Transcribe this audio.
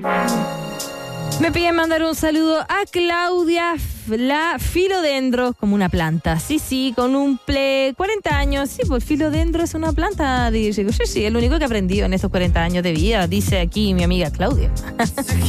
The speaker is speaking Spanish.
Me piden mandar un saludo a Claudia, la filodendro, como una planta. Sí, con un 40 años. Sí, pues filodendro es una planta. Dice, sí, es lo único que he aprendido en estos 40 años de vida, dice aquí mi amiga Claudia.